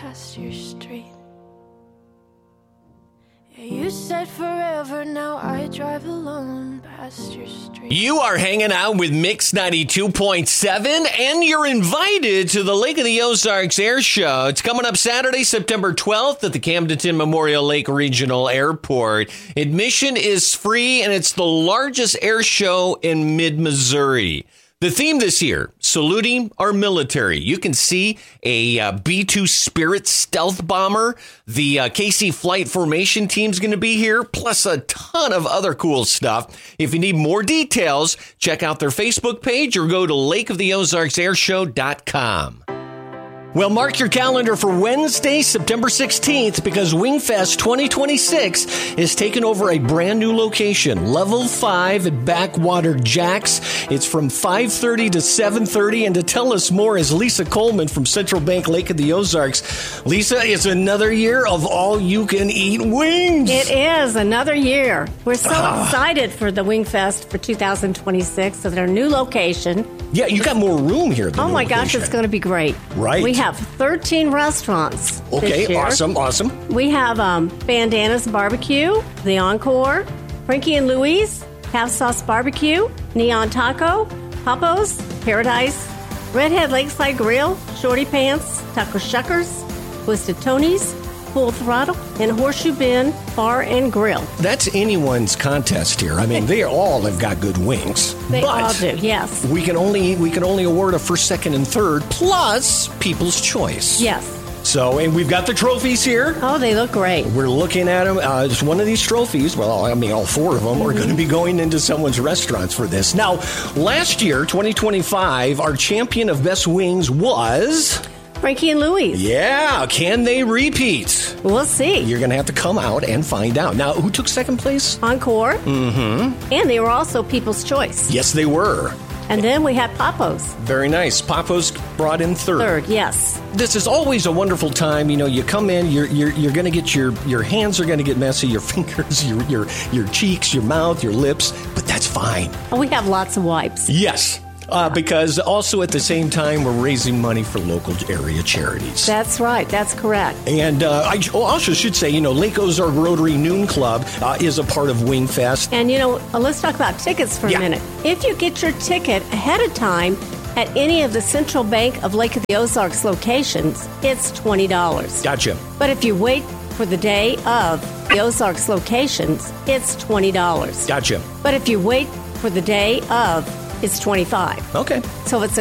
past your street. You said forever, now I drive alone past your street. You are hanging out with Mix 92.7, and you're invited to the Lake of the Ozarks Air Show. It's coming up Saturday, September 12th at the Camdenton Memorial Lake Regional Airport. Admission is free, and it's the largest air show in mid-Missouri. The theme this year, saluting our military. You can see a B-2 Spirit stealth bomber. The KC Flight Formation team's going to be here, plus a ton of other cool stuff. If you need more details, check out their Facebook page or go to lakeoftheozarksairshow.com. Well, mark your calendar for Wednesday, September 16th, because Wingfest 2026 is taking over a brand new location, Level 5 at Backwater Jacks. It's from 5:30 to 7:30, and to tell us more is Lisa Coleman from Central Bank Lake of the Ozarks. Lisa, it's another year of all-you-can-eat wings. It is another year. We're so excited for the Wingfest for 2026 at their new location. Yeah, you got more room here. Oh my gosh, it's going to be great. Right. We have 13 restaurants. Okay, this year. awesome. We have Bandana's Barbecue, The Encore, Frankie and Louise, Half Sauce Barbecue, Neon Taco, Papo's, Paradise, Redhead Lakeside Grill, Shorty Pants, Taco Shuckers, Twisted Tony's, Full Throttle, and Horseshoe Bend Bar and Grill. That's anyone's contest here. I mean, they all have got good wings. They but all do, yes. We can only award a first, second, and third, plus People's Choice. Yes. So, and we've got the trophies here. Oh, they look great. We're looking at them. It's one of these trophies. Well, I mean, all four of them are going to be going into someone's restaurants for this. Now, last year, 2025, our champion of best wings was Frankie and Louise. Yeah, can they repeat? We'll see. You're going to have to come out and find out. Now, who took second place? Encore. Mm-hmm. And they were also People's Choice. Yes, they were. And then we had Papo's. Very nice. Papo's brought in third. Third, yes. This is always a wonderful time. You know, you come in, you're going to get your hands are going to get messy, your fingers, your cheeks, your mouth, your lips, but that's fine. Oh, we have lots of wipes. Yes. Because also at the same time, we're raising money for local area charities. That's right. That's correct. And I also should say, you know, Lake Ozark Rotary Noon Club is a part of Wingfest. And, you know, let's talk about tickets for a minute. If you get your ticket ahead of time at any of the Central Bank of Lake of the Ozarks locations, it's $20. Gotcha. But if you wait for the day of the Ozarks locations, it's $20. Gotcha. But if you wait for the day of, it's $25. Okay. So it's